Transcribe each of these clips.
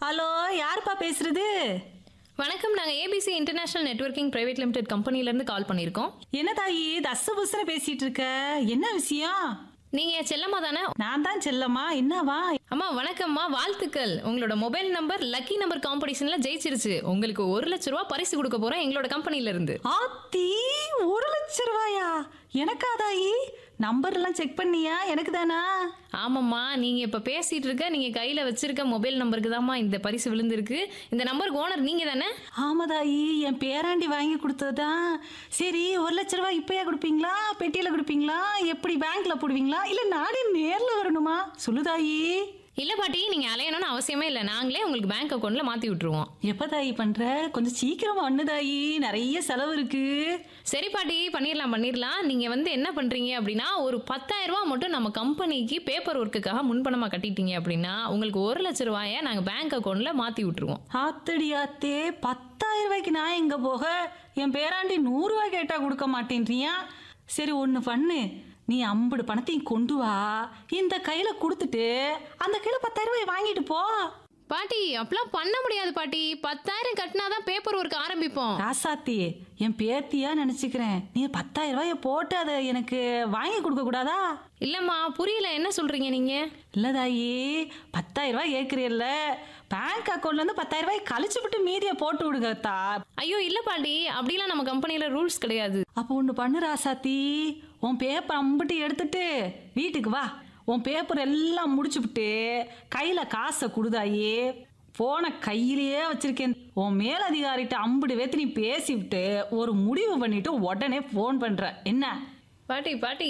Hello, யாருப்பா பேசுறது? வணக்கம். நாங்கள் ABC international networking private limited கம்பெனிலேருந்து கால் பண்ணியிருக்கோம். என்ன தாயி தச புசன பேசிட்டு இருக்க? என்ன விஷயம்? நீங்கள் செல்லம்மா தானே? நான் தான் செல்லம்மா. என்னவா? அம்மா வணக்கம்மா, வாழ்த்துக்கள். உங்களோட மொபைல் நம்பர் லக்கி நம்பர் காம்படிஷனில் ஜெயிச்சிருச்சு. உங்களுக்கு 1,00,000 பரிசு கொடுக்க போகிறோம் எங்களோட கம்பெனிலேருந்து. ஆத்தி, 1,00,000 எனக்கா தாயி? நம்பர் எல்லாம் செக் பண்ணியா? எனக்கு தானா? ஆமாம்மா, நீங்கள் இப்போ பேசிகிட்டு இருக்க நீங்கள் கையில் வச்சிருக்க மொபைல் நம்பருக்கு தான்மா இந்த பரிசு விழுந்திருக்கு. இந்த நம்பருக்கு ஓனர் நீங்கள் தானே? ஆமா தாயி, என் பேராண்டி வாங்கி கொடுத்ததுதான். சரி, 1,00,000 இப்பயா கொடுப்பீங்களா, பெட்டியில கொடுப்பீங்களா, எப்படி பேங்க்ல போடுவீங்களா, இல்ல நானே நேர்ல வரணுமா? சொல்லு தாயி. இல்லை பாட்டி, நீங்கள் அலையணும்னு அவசியமே இல்லை. நாங்களே உங்களுக்கு பேங்க் அக்கௌண்ட்டில் மாற்றி விட்டுருவோம். எப்ப தாயி பண்ற? கொஞ்சம் சீக்கிரமா ஒண்ணு தாயி, நிறைய செலவு இருக்கு. சரி பாட்டி, பண்ணிடலாம். நீங்கள் என்ன பண்ணுறீங்க அப்படின்னா, ஒரு 10,000 மட்டும் நம்ம கம்பெனிக்கு பேப்பர் ஒர்க்குக்காக முன்பணமாக கட்டிட்டீங்க அப்படின்னா உங்களுக்கு 1,00,000 நாங்கள் பேங்க் அக்கௌண்ட்டில் மாற்றி விட்டுருவோம். ஆத்தடி ஆத்தே, 10,000 நான் எங்க போக? என் பேராண்டி 100 கேட்டா கொடுக்க மாட்டேன்றியா? சரி, ஒண்ணு பண்ணு, நீ 50 பணத்தையும் கொண்டு வா, இந்த கையில கொடுத்துட்டு அந்த கையில 10,000 வாங்கிட்டு போ. பாட்டி, அப்பெல்லாம் பண்ண முடியாது பாட்டி. 10,000 கட்டினாதான் பேப்பர் ஒர்க் ஆரம்பிப்போம். ராசாத்தி, என் பேத்தியா நினைச்சுக்கிறேன். நீ 10,000 போட்டு அதை எனக்கு வாங்கி கொடுக்க கூடாதா? இல்லம்மா, புரியல, என்ன சொல்றீங்க நீங்க? இல்லதாயி, 10,000 கேட்குறீல்ல, பேங்க் அக்கௌண்ட்ல இருந்து 10,000 கழிச்சு விட்டு மீதியை போட்டு விடுங்கத்தா. ஐயோ இல்ல பாட்டி, அப்படிலாம் நம்ம கம்பெனில ரூல்ஸ் கிடையாது. அப்போ ஒன்று பண்ணு ராசாத்தி, உன் பேப்பர் அம்பிட்டு எடுத்துட்டு வீட்டுக்கு வா. உன் பேப்பர் எல்லாம் முடிச்சுவிட்டு கையில காசை கொடுதாயி. போன கையிலேயே வச்சிருக்கேன். உன் மேலதிகாரிட்ட 50 பேத்து நீ பேசிவிட்டு ஒரு முடிவு பண்ணிட்டு உடனே போன் பண்ற என்ன? பாட்டி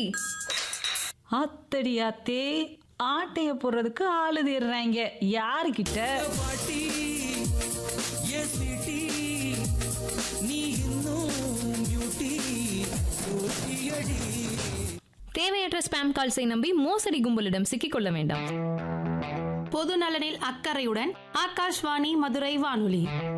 ஆத்தடி ஆத்தே, ஆட்டைய போடுறதுக்கு ஆளு தேடுறாங்க. யாருக்கிட்ட? பாட்டி எஸ்டி நீ இன்னும் பியூட்டி போட்டியடி. தேவையற்ற ஸ்பாம் கால்ஸை நம்பி மோசடி கும்பலிடம் சிக்கிக்கொள்ள வேண்டாம். பொது நலனில் அக்கறையுடன் ஆகாஷ்வாணி மதுரை வானொலி.